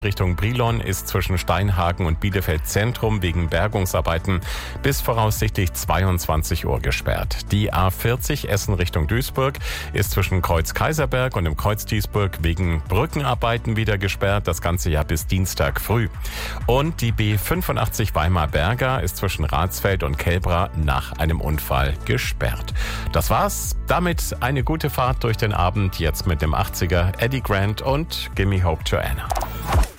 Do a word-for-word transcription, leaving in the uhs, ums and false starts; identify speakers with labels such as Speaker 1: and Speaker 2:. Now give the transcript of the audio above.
Speaker 1: Richtung Brilon ist zwischen Steinhagen und Bielefeld Zentrum wegen Bergungsarbeiten bis voraussichtlich zweiundzwanzig Uhr gesperrt. Die A vierzig Essen Richtung Duisburg ist zwischen Kreuz Kaiserberg und dem Kreuz Duisburg wegen Brückenarbeiten wieder gesperrt, das ganze ja bis Dienstag früh. Und die B fünfundachtzig Weimar-Berger ist zwischen Ratsfeld und Kelbra nach einem Unfall gesperrt. Das war's. Damit eine gute Fahrt durch den Abend, jetzt mit dem achtziger Eddie Grant und Gimme Hope Joanna.